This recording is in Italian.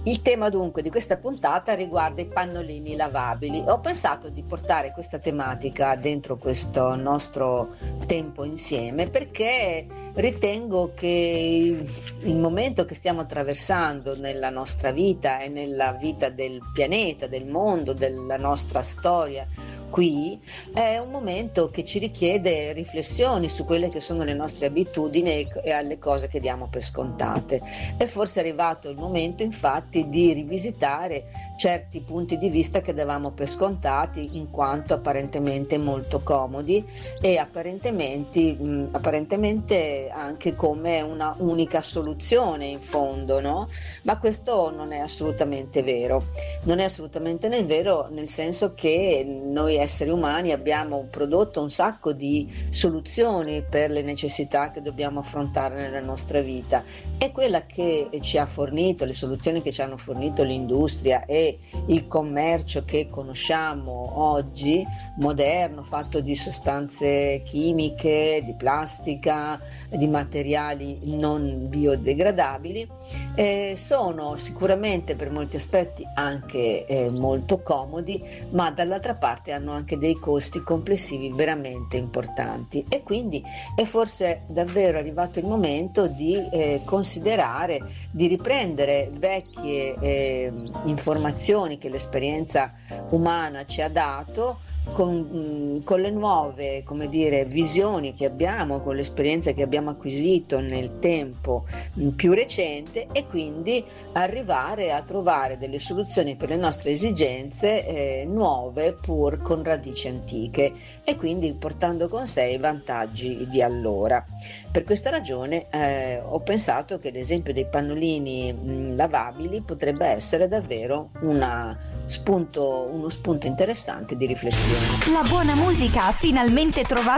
Il tema dunque di questa puntata riguarda i pannolini lavabili. Ho pensato di portare questa tematica dentro questo nostro tempo insieme perché ritengo che il momento che stiamo attraversando nella nostra vita e nella vita del pianeta, del mondo, della nostra storia qui è un momento che ci richiede riflessioni su quelle che sono le nostre abitudini e alle cose che diamo per scontate. È forse arrivato il momento infatti di rivisitare certi punti di vista che davamo per scontati in quanto apparentemente molto comodi e apparentemente anche come una unica soluzione in fondo, no? Ma questo non è assolutamente vero. Non è assolutamente vero nel senso che noi esseri umani abbiamo prodotto un sacco di soluzioni per le necessità che dobbiamo affrontare nella nostra vita e quella che ci ha fornito, le soluzioni che ci hanno fornito l'industria e il commercio che conosciamo oggi, moderno, fatto di sostanze chimiche, di plastica, di materiali non biodegradabili, sono sicuramente per molti aspetti anche molto comodi, ma dall'altra parte hanno anche dei costi complessivi veramente importanti e quindi è forse davvero arrivato il momento di considerare, di riprendere vecchie informazioni che l'esperienza umana ci ha dato con le nuove, come dire, visioni che abbiamo, con l'esperienza che abbiamo acquisito nel tempo più recente e quindi arrivare a trovare delle soluzioni per le nostre esigenze nuove pur con radici antiche e quindi portando con sé i vantaggi di allora. Per questa ragione ho pensato che l'esempio dei pannolini lavabili potrebbe essere davvero uno spunto interessante di riflessione. La buona musica ha finalmente trovato